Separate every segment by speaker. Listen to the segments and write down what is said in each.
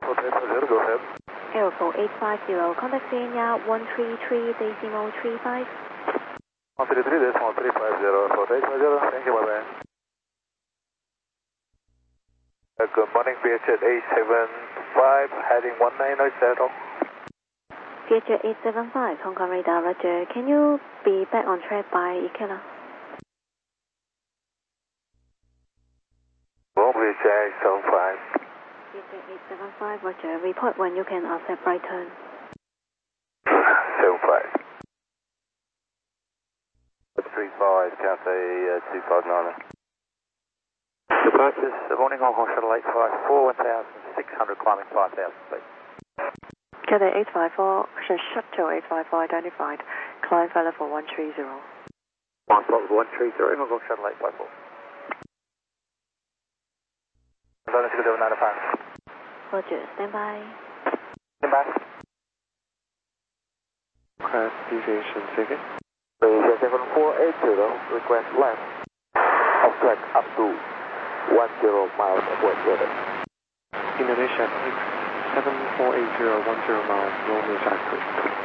Speaker 1: 850, go ahead.
Speaker 2: Airport 850, contact Senior 133.35.
Speaker 1: 133.350, Airport 850, thank you, bye-bye. Good morning, VHF 875, heading 1990.
Speaker 2: VHF 875, Hong Kong radar, roger. Can you be back on track by Ikela?
Speaker 1: VHF 875.
Speaker 2: VHF 875, roger. Report when you can accept right turn.
Speaker 1: 75. 35, Cathay 259. Departures, morning Hong Kong Shuttle 854, 1,600, climbing 5,000 feet.
Speaker 3: Cathay 854, Shuttle 854 identified, climb flight level 130.
Speaker 1: 130, Hong Kong Shuttle 854. London 60905.
Speaker 2: Roger, stand by.
Speaker 1: Stand by.
Speaker 4: Crash deviation ticket.
Speaker 1: Asia 7480, request left. Off track up to 10 miles upward weather.
Speaker 4: Indonesia 7480, 10 miles, Romeo Jackson.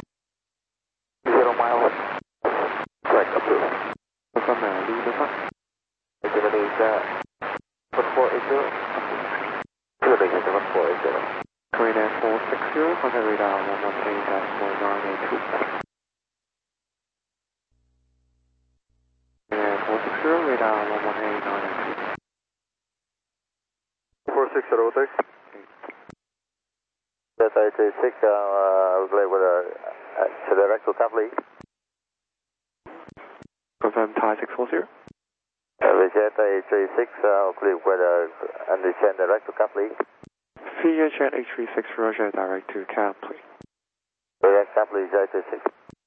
Speaker 1: 0 miles, track approved.
Speaker 4: Confirm Lima.
Speaker 1: Indonesia 7480. Indonesia 7480.
Speaker 4: Korean Air 460, contact radar 118-1982. Korean Air 460, radar 118-982.
Speaker 1: 4603. Delta 836, relay with to direct to Cap Lee.
Speaker 4: Confirm Thai 640.
Speaker 1: Delta 836, clear weather and descend direct to Cap Lee.
Speaker 4: VHF 836, Roger, direct to Cap Lee.
Speaker 1: Direct Cap Lee 836.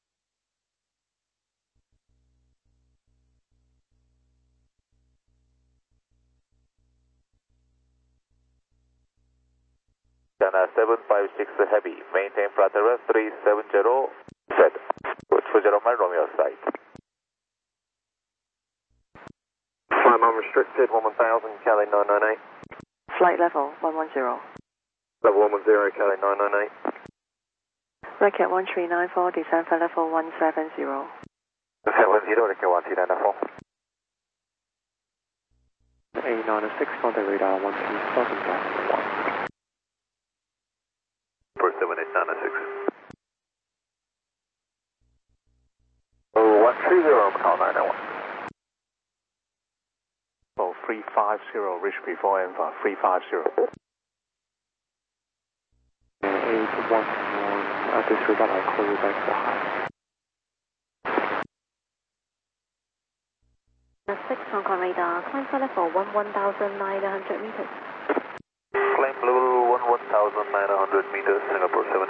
Speaker 1: China 756 heavy, maintain flight level 370, set. 20 mile Romeo site. Climb unrestricted, 1000, Cali 998.
Speaker 3: Flight level 110.
Speaker 1: Level 110, Cali 998.
Speaker 3: Record 1394, descend flight level 170.
Speaker 1: 70, record 1394.
Speaker 4: 896, contact radar 127.1.
Speaker 1: 47896. Oh, 130, Macau 991.
Speaker 5: Oh, 350, reach before Enva, 350.
Speaker 4: 811, disregard, I'll call you back for high.
Speaker 2: 6 Hong Kong radar, climb flight level 11900 meters.
Speaker 1: Climb level 11,900 meters, Singapore 7.